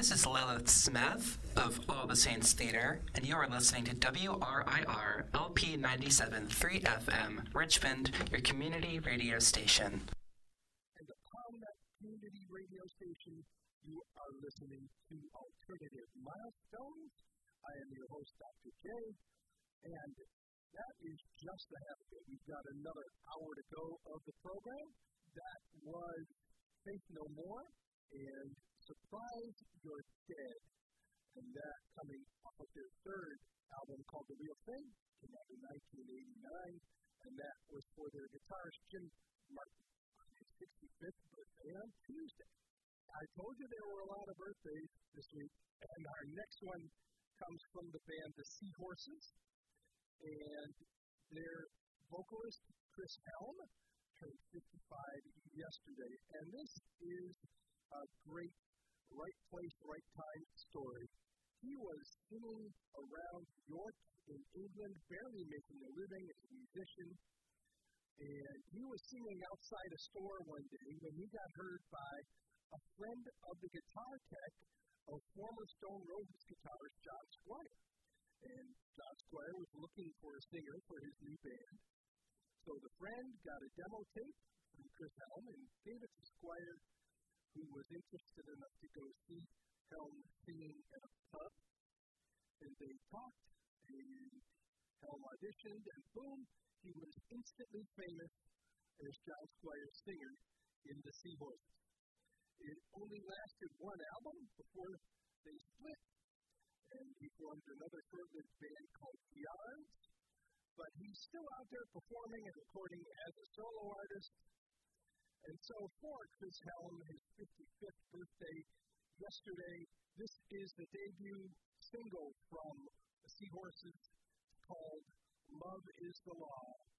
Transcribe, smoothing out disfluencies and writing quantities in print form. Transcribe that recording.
This is Lilith Smith of All the Saints Theater, and you are listening to WRIR LP 97.3 FM, Richmond, your community radio station. And upon that community radio station, you are listening to Alternative Milestones. I am your host, Dr. J, and that is just the half of it. We've got another hour to go of the program. That was Faith No More and Surprise You're Dead, and that coming off of their third album called The Real Thing, came out in 1989, and that was for their guitarist Jim Martin on his 65th birthday on Tuesday. I told you there were a lot of birthdays this week, and our next one comes from the band The Seahorses, and their vocalist Chris Helm turned 55 yesterday, and this is a great right place, right time story. He was singing around York in England, barely making a living as a musician, and he was singing outside a store one day when he got heard by a friend of the guitar tech of former Stone Roses guitarist John Squire. And John Squire was looking for a singer for his new band. So the friend got a demo tape from Chris Helm and gave it to Squire, who was interested enough to go see Helm singing at a pub. And they talked, and Helm auditioned, and boom, he was instantly famous as John Squire's singer in The Seahorses. It only lasted one album before they split, and he formed another short-lived band called Yards, but he's still out there performing and recording as a solo artist. And so for Chris Helm, his 55th birthday yesterday, this is the debut single from The Seahorses called Love Is the Law.